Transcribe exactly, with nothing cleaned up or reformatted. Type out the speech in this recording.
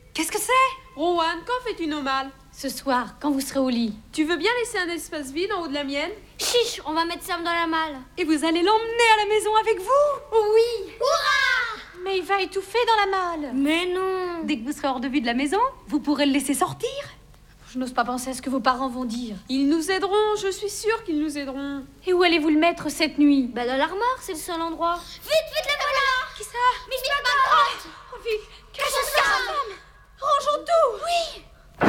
Qu'est-ce que c'est? Rowan, quand fais-tu nos malles? Ce soir, quand vous serez au lit. Tu veux bien laisser un espace vide en haut de la mienne? Chiche, on va mettre Sam dans la malle. Et vous allez l'emmener à la maison avec vous? Oui. Hurrah! Mais il va étouffer dans la malle. Mais non. Dès que vous serez hors de vue de la maison, vous pourrez le laisser sortir. Je n'ose pas penser à ce que vos parents vont dire. Ils nous aideront, je suis sûre qu'ils nous aideront. Et où allez-vous le mettre cette nuit? Bah dans l'armoire, c'est le seul endroit. Vite, vite, les voilà. Qui ça? Miss Peppercorn. Oh, vite, Cache Sam. rangeons tout. Oui.